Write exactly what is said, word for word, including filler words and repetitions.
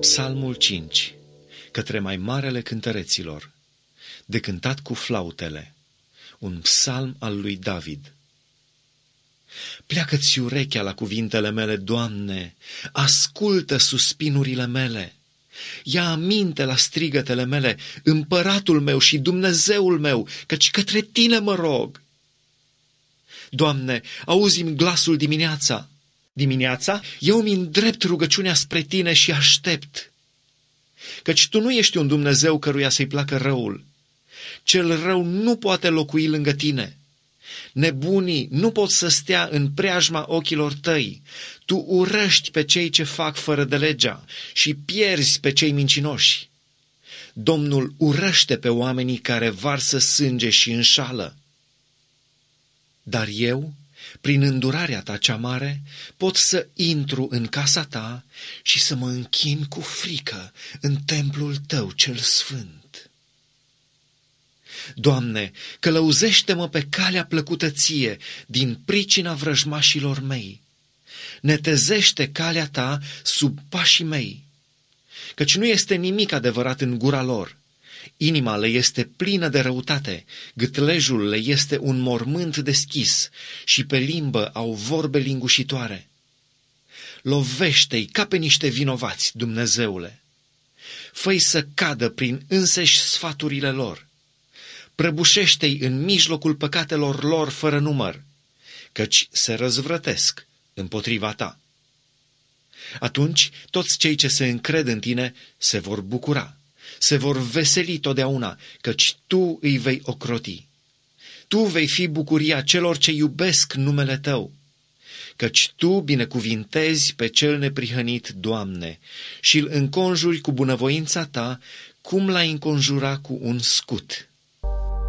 Psalmul cinci, către mai marele cântăreților, de cântat cu flautele, un psalm al lui David. Pleacă-ți urechea la cuvintele mele, Doamne, ascultă suspinurile mele, ia aminte la strigătele mele, Împăratul meu și Dumnezeul meu, căci către Tine mă rog. Doamne, auzi-mi glasul dimineața. Dimineața eu mi îndrept rugăciunea spre Tine și aștept. Căci Tu nu ești un Dumnezeu căruia să-i placă răul. Cel rău nu poate locui lângă Tine. Nebunii nu pot să stea în preajma ochilor Tăi. Tu urăști pe cei ce fac fără de legea și pierzi pe cei mincinoși. Domnul urăște pe oamenii care varsă sânge și înșală. Dar eu, prin îndurarea Ta cea mare, pot să intru în casa Ta și să mă închin cu frică în templul Tău cel sfânt. Doamne, călăuzește-mă pe calea plăcută Ție din pricina vrăjmașilor mei. Netezește calea Ta sub pașii mei, căci nu este nimic adevărat în gura lor. Inima le este plină de răutate, gâtlejul le este un mormânt deschis și pe limbă au vorbe lingușitoare. Lovește-i ca pe niște vinovați, Dumnezeule. Fă-i să cadă prin înseși sfaturile lor. Prăbușește-i în mijlocul păcatelor lor fără număr, căci se răzvrătesc împotriva Ta. Atunci toți cei ce se încred în Tine se vor bucura, se vor veseli totdeauna, căci Tu îi vei ocroti. Tu vei fi bucuria celor ce iubesc numele Tău, căci Tu binecuvintezi pe cel neprihănit, Doamne, și îl înconjuri cu bunăvoința Ta, cum l-ai înconjura cu un scut.